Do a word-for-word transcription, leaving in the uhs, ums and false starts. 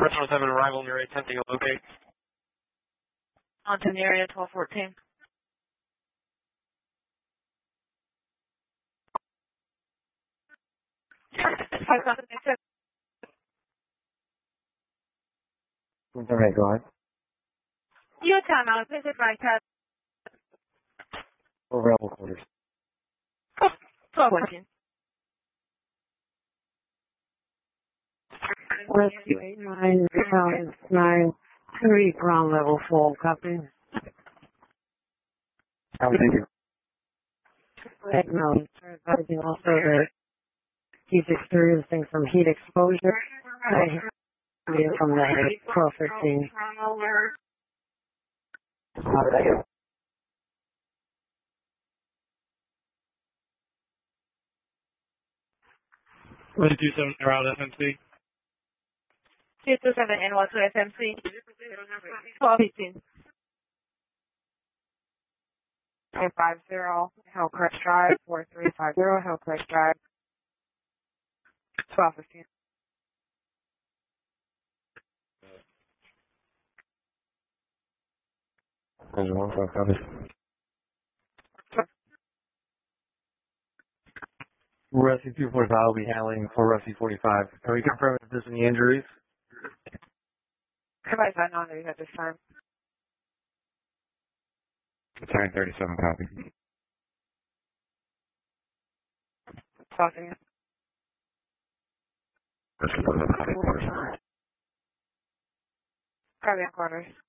Restaurants have an arrival near attempting to locate. On to the area, twelve fourteen. All right, go ahead. Your time out. Please advise tab. Available quarters. twelve fourteen. Rescue eight nine nine nine three ground level full copy. How thank you. Acknowledge. Advising also that he's experiencing some heat exposure. I hear from the twelve fifteen. How did I get? one two seven around F M C. two two seven N one to F M C. twelve fifteen. five five zero Hillcrest Drive, four three five zero Hillcrest Drive, twelve fifteen. There's one for copy. Rescue two forty-five will be handling for Rescue forty-five. Can we confirm if there's any injuries? Advise that non-news at this time. Battalion thirty-seven copy. Talking. Copy on quarters.